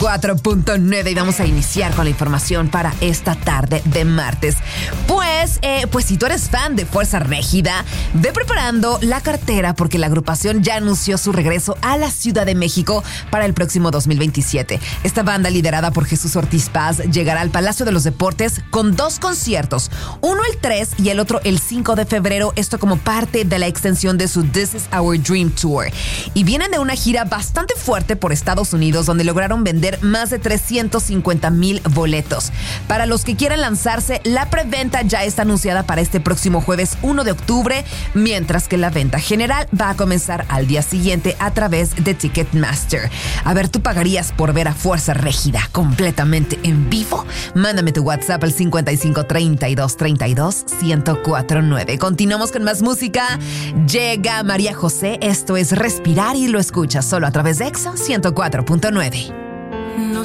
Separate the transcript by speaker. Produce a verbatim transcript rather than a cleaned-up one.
Speaker 1: cuatro punto nueve y vamos a iniciar con la información para esta tarde de martes. Pues, eh, pues si tú eres fan de Fuerza Régida, ve preparando la cartera porque la agrupación ya anunció su regreso a la Ciudad de México para el próximo dos mil veintisiete. Esta banda, liderada por Jesús Ortiz Paz, llegará al Palacio de los Deportes con dos conciertos, uno el tres y el otro el cinco de febrero, esto como parte de la extensión de su This Is Our Dream Tour. Y vienen de una gira bastante fuerte por Estados Unidos, donde lograron vender más de trescientos cincuenta mil boletos. Para los que quieran lanzarse, la preventa ya está anunciada para este próximo jueves uno de octubre, mientras que la venta general va a comenzar al día siguiente a través de Ticketmaster. A ver, ¿tú pagarías por ver a Fuerza Régida completamente en vivo? Mándame tu WhatsApp al cincuenta y cinco, treinta y dos, treinta y dos, ciento cuarenta y nueve. Continuamos con más música. Llega María José. Esto es Respirar y lo escuchas solo a través de Exa ciento cuatro punto nueve.